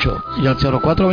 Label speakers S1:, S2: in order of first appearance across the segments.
S1: 78 y al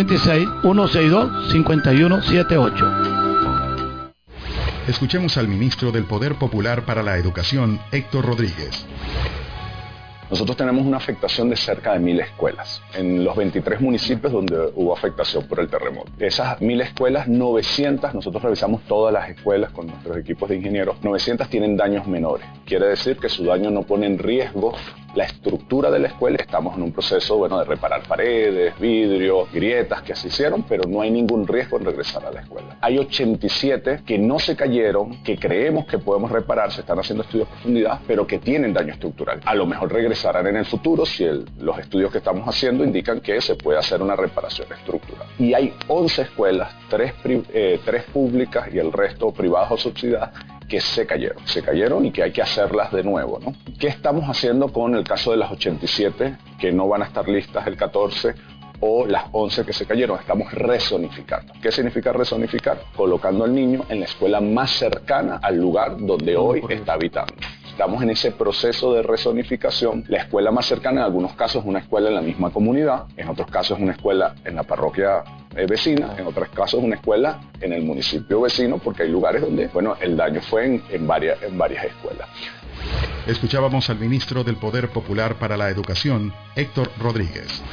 S1: 0426-162-5178.
S2: Escuchemos al ministro del Poder Popular para la Educación, Héctor Rodríguez.
S3: Nosotros tenemos una afectación de cerca de 1.000 escuelas en los 23 municipios donde hubo afectación por el terremoto. Esas 1.000 escuelas, 900, nosotros revisamos todas las escuelas con nuestros equipos de ingenieros, 900 tienen daños menores. Quiere decir que su daño no pone en riesgo la estructura de la escuela. Estamos en un proceso, de reparar paredes, vidrios, grietas que se hicieron, pero no hay ningún riesgo en regresar a la escuela. Hay 87 que no se cayeron, que creemos que podemos reparar, se están haciendo estudios de profundidad, pero que tienen daño estructural. A lo mejor regresarán en el futuro si los estudios que estamos haciendo indican que se puede hacer una reparación estructural. Y hay 11 escuelas, 3 públicas y el resto privadas o subsidiadas, que se cayeron y que hay que hacerlas de nuevo, ¿no? ¿Qué estamos haciendo con el caso de las 87 que no van a estar listas el 14 o las 11 que se cayeron? Estamos rezonificando. ¿Qué significa rezonificar? Colocando al niño en la escuela más cercana al lugar donde hoy está habitando. Estamos en ese proceso de rezonificación. La escuela más cercana en algunos casos es una escuela en la misma comunidad, en otros casos es una escuela en la parroquia vecina, en otros casos es una escuela en el municipio vecino, porque hay lugares donde, el daño fue en varias escuelas.
S2: Escuchábamos al ministro del Poder Popular para la Educación, Héctor Rodríguez.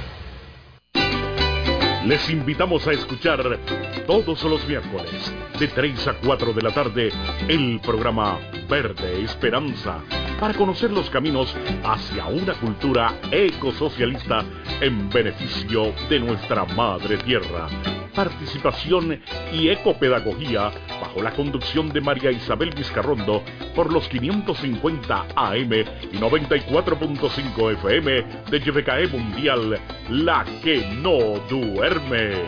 S4: Les invitamos a escuchar todos los miércoles de 3 a 4 de la tarde el programa Verde Esperanza, para conocer los caminos hacia una cultura ecosocialista en beneficio de nuestra madre tierra. Participación y ecopedagogía bajo la conducción de María Isabel Vizcarrondo por los 550 AM y 94.5 FM de YBKE Mundial, la que no duerme.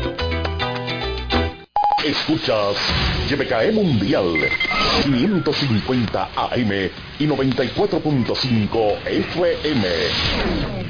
S4: Escuchas YBKE Mundial 550 AM y 94.5 FM.